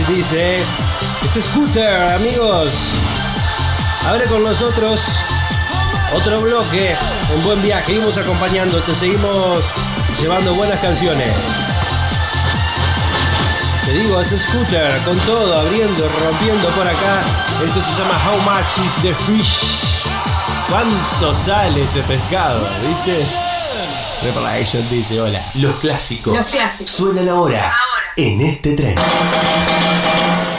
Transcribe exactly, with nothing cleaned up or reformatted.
Así dice. Es Scooter, amigos. Abre con nosotros otro bloque. Un buen viaje. Seguimos acompañándote. Seguimos llevando buenas canciones. Te digo, es Scooter con todo, abriendo, rompiendo por acá. Esto se llama How Much is the Fish. ¿Cuánto sale ese pescado? ¿Viste? Revelation dice, hola. Los clásicos. Los clásicos. Suenan ahora, Ahora. en este tren.